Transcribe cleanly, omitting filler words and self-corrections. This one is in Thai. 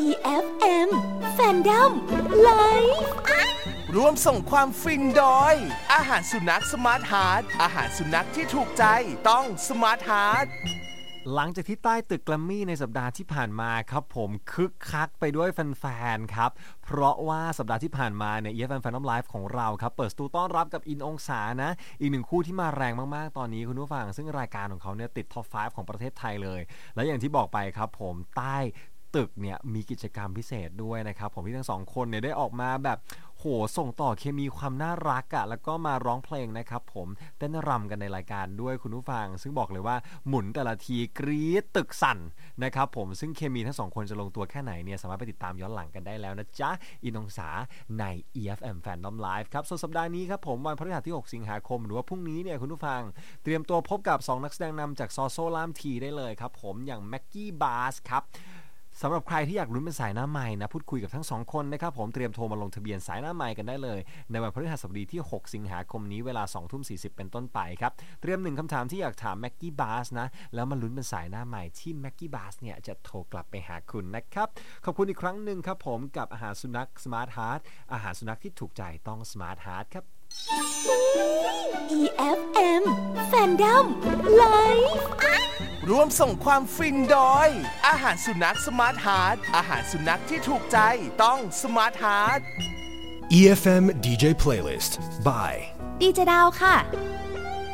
EFM Fandom Live ร่วมส่งความฟินโดยอาหารสุนัขสมาร์ทฮาร์ทอาหารสุนัขที่ถูกใจต้องสมาร์ทฮาร์ทหลังจากที่ใต้ตึกแกรมมี่ในสัปดาห์ที่ผ่านมาครับผมคึกคักไปด้วยแฟนๆครับเพราะว่าสัปดาห์ที่ผ่านมาเนี่ย EFM Fandom Live ของเราครับเปิดสตูต้อนรับกับอินองศานะอีกหนึ่งคู่ที่มาแรงมากๆตอนนี้คุณผู้ฟังซึ่งรายการของเขาเนี่ยติดท็อป 5 ของประเทศไทยเลยและอย่างที่บอกไปครับผมใต้ตึกเนี่ยมีกิจกรรมพิเศษด้วยนะครับผมที่ทั้งสองคนเนี่ยได้ออกมาแบบโหส่งต่อเคมีความน่ารักอ่ะแล้วก็มาร้องเพลงนะครับผมเต้นรำกันในรายการด้วยคุณผู้ฟังซึ่งบอกเลยว่าหมุนแต่ละทีกรี๊ดตึกสั่นนะครับผมซึ่งเคมีทั้งสองคนจะลงตัวแค่ไหนเนี่ยสามารถไปติดตามย้อนหลังกันได้แล้วนะจ๊ะอินองศาใน EFM Fandom Live ครับส่วนสัปดาห์นี้ครับผมวันพฤหัสที่6สิงหาคมหรือว่าพรุ่งนี้เนี่ยคุณผู้ฟังเตรียมตัวพบกับ2นักแสดงนำจากซอโซล่ามทีได้เลยครับผมอย่างแม็กกี้บาสครับสำหรับใครที่อยากลุ้นเป็นสายหน้าใหม่นะพูดคุยกับทั้งสองคนนะครับผมเตรียมโทรมาลงทะเบียนสายหน้าใหม่กันได้เลยในวันพฤหัสบดีที่6สิงหาคมนี้เวลา 20:40 เป็นต้นไปครับเตรียม1คำถามที่อยากถามแม็กกี้บาสนะแล้วมาลุ้นเป็นสายหน้าใหม่ที่แม็กกี้บาสเนี่ยจะโทรกลับไปหาคุณนะครับขอบคุณอีกครั้งหนึ่งครับผมกับอาหารสุนัขสมาร์ทฮาร์ทอาหารสุนัขที่ถูกใจต้องสมาร์ทฮาร์ทครับ EFM Fandom Live ร่วมส่งความฟินโดยอาหารสุนัขสมาร์ทฮาร์ทอาหารสุนัขที่ถูกใจต้องสมาร์ทฮาร์ท EFM DJ Playlist by ดีเจดาวค่ะ